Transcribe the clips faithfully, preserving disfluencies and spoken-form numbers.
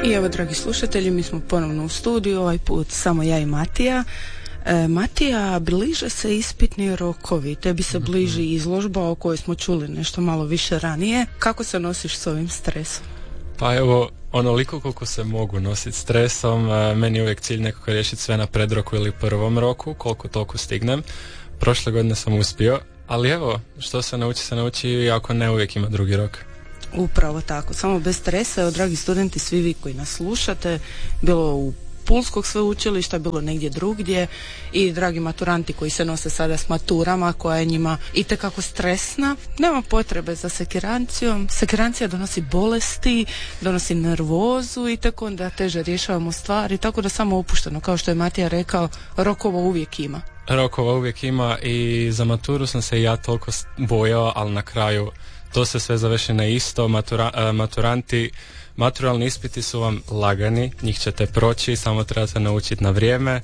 I evo, dragi slušatelji, mi smo ponovno u studiju, ovaj put samo ja i Matija. E, Matija, bliže se ispitni rokovi, tebi se bliži izložba o kojoj smo čuli nešto malo više ranije. Kako se nosiš s ovim stresom? Pa evo, onoliko koliko se mogu nositi stresom, meni je uvijek cilj nekako riješiti sve na predroku ili prvom roku, koliko toliko stignem. Prošle godine sam uspio, ali evo, što se nauči, se nauči, ako ne, uvijek ima drugi rok. Upravo tako, samo bez stresa. Evo, dragi studenti, svi vi koji nas slušate, bilo u Pulskog sveučilišta, bilo negdje drugdje, i dragi maturanti koji se nose sada s maturama, koja je njima itekako stresna, nema potrebe za sekirancijom. Sekirancija donosi bolesti, donosi nervozu i tako onda teže rješavamo stvari, tako da samo opušteno, kao što je Matija rekao, rokova uvijek ima. Rokova uvijek ima i za maturu sam se ja toliko bojao, ali na kraju to se sve završi na isto. Matura, maturanti, maturalni ispiti su vam lagani, njih ćete proći, samo trebate naučiti na vrijeme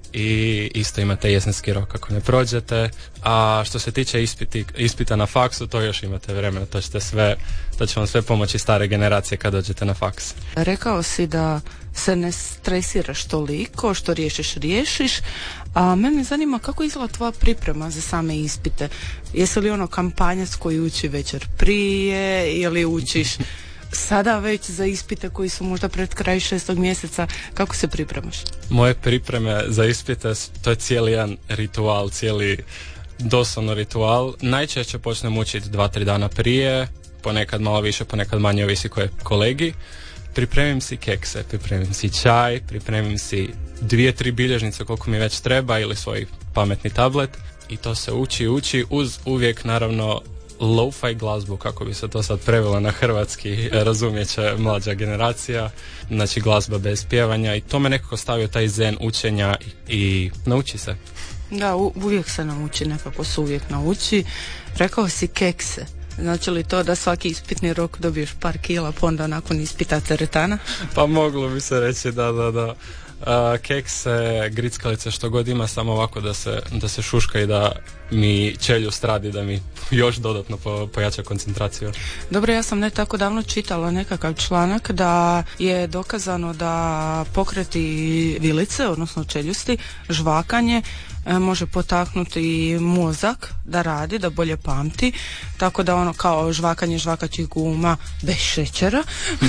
i isto imate jesenski rok ako ne prođete. A što se tiče ispiti, ispita na faksu, to još imate vremena, to ćete sve, to će vam sve pomoći stare generacije kad dođete na faks. Rekao si da se ne stresiraš toliko, što riješiš, riješiš, a mene zanima kako izgleda tvoja priprema za same ispite. Jesi li ono kampanjac koji uči večer prije ili učiš sada već za ispite koji su možda pred kraj šestog mjeseca? Kako se pripremaš? Moje pripreme za ispite, to je cijeli jedan ritual, cijeli doslovno ritual. Najčešće počnem učiti dva, tri dana prije, ponekad malo više, ponekad manje, ovisi koje kolegi. Pripremim si kekse, pripremim si čaj, pripremim si dvije, tri bilježnice koliko mi već treba ili svoj pametni tablet i to se uči, uči uz uvijek naravno lo-fi glazbu, kako bi se to sad prevelo na hrvatski, razumjet će mlađa generacija, znači glazba bez pjevanja, i to me nekako stavio taj zen učenja i, i nauči se. Da, u, uvijek se nauči, nekako se uvijek nauči. Rekao si kekse. Znači li to da svaki ispitni rok dobiješ par kila, pa onda nakon ispita teretana? Pa moglo bi se reći, da, da, da. Uh, kekse, grickalice, što god ima, samo ovako da se, da se šuška i da mi čeljust radi, da mi još dodatno po, pojača koncentraciju. Dobro, ja sam ne tako davno čitala nekakav članak da je dokazano da pokreti vilice, odnosno čeljusti, žvakanje, može potaknuti mozak da radi, da bolje pamti, tako da ono kao žvakanje žvakaćih guma bez šećera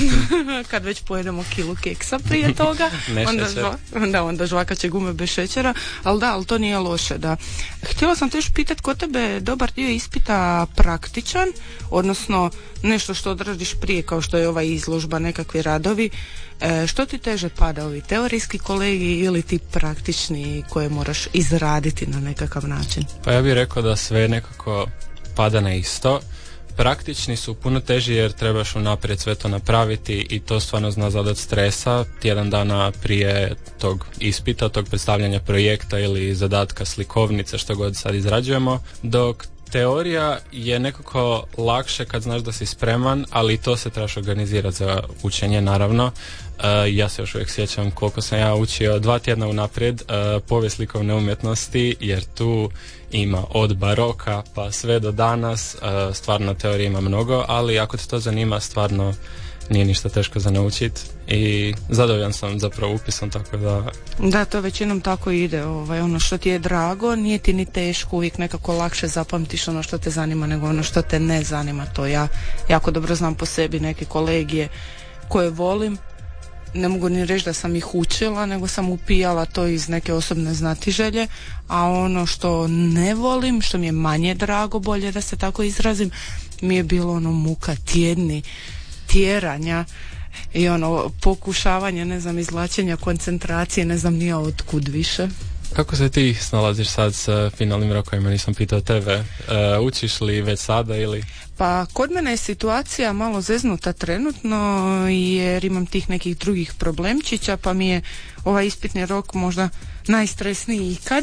kad već pojedemo kilu keksa prije toga onda, žva, onda, onda žvakaće gume bez šećera, ali da, ali to nije loše. Da. Htjela sam te još pitati, kod tebe je dobar dio ispita praktičan, odnosno nešto što odradiš prije, kao što je ova izložba, nekakvi radovi. E, što ti teže pada, ovi teorijski kolegi ili ti praktični koje moraš izraditi na nekakav način? Pa ja bih rekao da sve nekako pada na isto. Praktični su puno teži jer trebaš unaprijed sve to napraviti i to stvarno zna zadati stresa tjedan dana prije tog ispita, tog predstavljanja projekta ili zadatka, slikovnice, što god sad izrađujemo, dok teorija je nekako lakše kad znaš da si spreman, ali i to se trebaš organizirati za učenje, naravno. Uh, ja se još uvijek sjećam koliko sam ja učio dva tjedna unaprijed uh, povijest likovne umjetnosti, jer tu ima od baroka pa sve do danas, uh, stvarno teorije ima mnogo, ali ako te to zanima, stvarno nije ništa teško za naučiti i zadovoljan sam zapravo upisom, tako da... Da, to većinom tako ide, ovaj, ono što ti je drago, nije ti ni teško, uvijek nekako lakše zapamtiš ono što te zanima nego ono što te ne zanima. To ja jako dobro znam po sebi, neke kolegije koje volim, ne mogu ni reći da sam ih učila, nego sam upijala to iz neke osobne znatiželje, a ono što ne volim, što mi je manje drago, bolje da se tako izrazim, mi je bilo ono muka, tjedni tjeranja i ono pokušavanje, ne znam, izvlačenja koncentracije, ne znam nija otkud više. Kako se ti snalaziš sad s finalnim rokovima, nisam pitao tebe, uh, učiš li već sada ili? Pa kod mene je situacija malo zeznuta trenutno jer imam tih nekih drugih problemčića, pa mi je ovaj ispitni rok možda najstresniji ikad,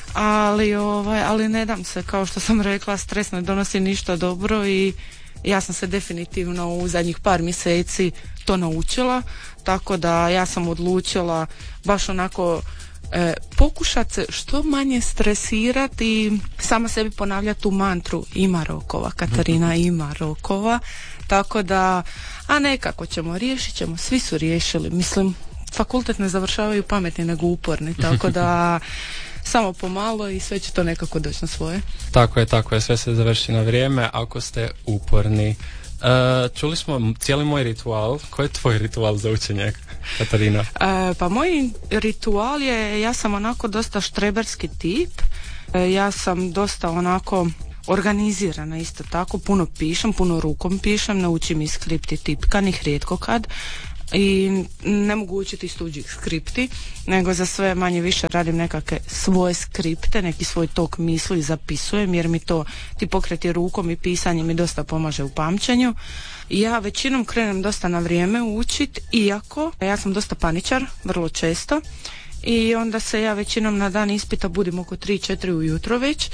ali, ovaj, ali ne dam se, kao što sam rekla, stres ne donosi ništa dobro i ja sam se definitivno u zadnjih par mjeseci to naučila, tako da ja sam odlučila baš onako e, pokušati se što manje stresirati i sama sebi ponavljati tu mantru ima rokova, Katarina ima rokova, tako da a nekako ćemo, riješit ćemo, svi su riješili, mislim, fakultet ne završavaju pametni nego uporni, tako da samo pomalo i sve će to nekako doći na svoje. Tako je, tako je, sve se završi na vrijeme ako ste uporni. Uh, čuli smo cijeli moj ritual. Koji je tvoj ritual za učenje, Katarina? Uh, pa moj ritual je, ja sam onako dosta štreberski tip. Uh, ja sam dosta onako organizirana isto tako, puno pišem, puno rukom pišem, naučim i skripti tipkanih rijetko kad. I ne mogu učiti iz tuđih skripti, nego za sve manje više radim nekakve svoje skripte, neki svoj tok misli zapisujem, jer mi to, ti pokreti rukom i pisanje mi dosta pomaže u pamćenju. Ja većinom krenem dosta na vrijeme učit, iako ja sam dosta paničar, vrlo često, i onda se ja većinom na dan ispita budim oko tri četiri ujutro već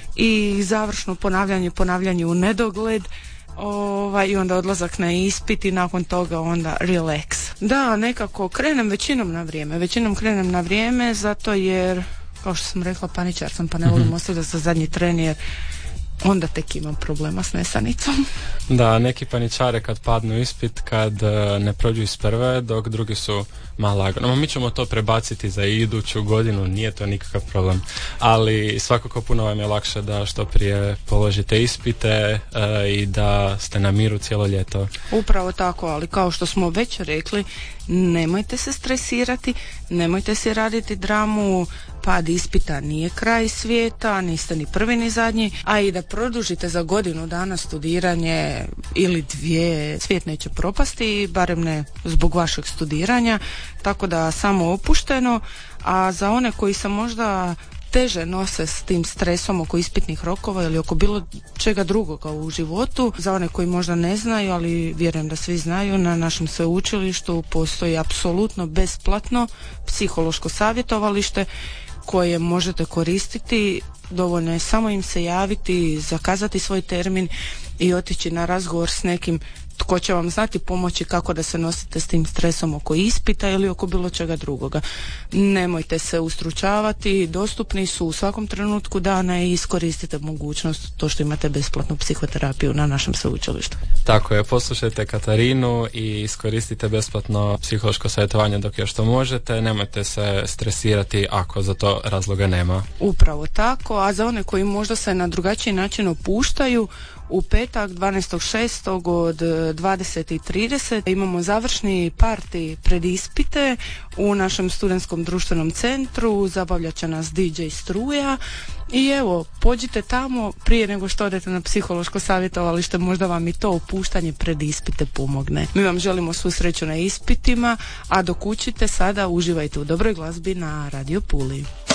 i završno ponavljanje, ponavljanje u nedogled. Ovaj, i onda odlazak na ispit i nakon toga onda relax. Da, nekako krenem većinom na vrijeme. Većinom krenem na vrijeme zato jer, kao što sam rekla, paničar sam, pa ne volim ostavljati za zadnji tren jer onda tek imam problema s nesanicom. Da, neki paničare kad padnu ispit, kad uh, ne prođu iz prve, dok drugi su malo lagano. Mi ćemo to prebaciti za iduću godinu, nije to nikakav problem. Ali svakako puno vam je lakše da što prije položite ispite uh, i da ste na miru cijelo ljeto. Upravo tako, ali kao što smo već rekli, nemojte se stresirati, nemojte si raditi dramu, pad ispita nije kraj svijeta, niste ni prvi ni zadnji, a i da produžite za godinu dana studiranje ili dvije, svijet neće propasti, barem ne zbog vašeg studiranja, tako da samo opušteno, a za one koji se možda teže nose s tim stresom oko ispitnih rokova ili oko bilo čega drugoga u životu, za one koji možda ne znaju, ali vjerujem da svi znaju, na našem sveučilištu postoji apsolutno besplatno psihološko savjetovalište koje možete koristiti. Dovoljno je samo im se javiti, zakazati svoj termin i otići na razgovor s nekim tko će vam znati pomoći kako da se nosite s tim stresom oko ispita ili oko bilo čega drugoga. Nemojte se ustručavati, dostupni su u svakom trenutku dana i iskoristite mogućnost to što imate besplatnu psihoterapiju na našem sveučilištu. Tako je, poslušajte Katarinu i iskoristite besplatno psihološko savjetovanje dok još to možete, nemojte se stresirati ako za to razloga nema. Upravo tako, a za one koji možda se na drugačiji način opuštaju, u petak dvanaestog šestog od dvadeset i trideset imamo završni party pred ispite u našem studentskom društvenom centru, zabavljat će nas D J Struja i evo, pođite tamo prije nego što odete na psihološko savjetovalište, možda vam i to opuštanje pred ispite pomogne. Mi vam želimo svu sreću na ispitima, a dok učite sada uživajte u dobroj glazbi na Radio Puli.